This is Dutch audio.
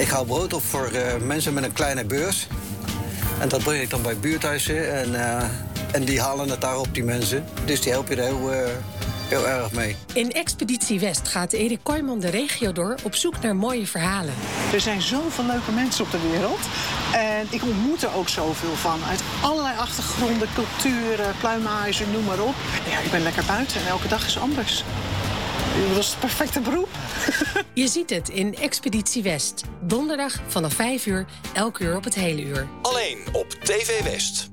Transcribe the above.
Ik hou brood op voor mensen met een kleine beurs. En dat breng ik dan bij buurthuizen. En die halen het daar op, die mensen. Dus die help je er heel erg mee. In Expeditie West gaat Erik Kooijman de regio door op zoek naar mooie verhalen. Er zijn zoveel leuke mensen op de wereld. En ik ontmoet er ook zoveel van. Uit allerlei achtergronden, culturen, pluimage, noem maar op. Ja, ik ben lekker buiten en elke dag is anders. Dat is het perfecte beroep. Je ziet het in Expeditie West. Donderdag vanaf 5 uur, elk uur op het hele uur. Alleen op TV West.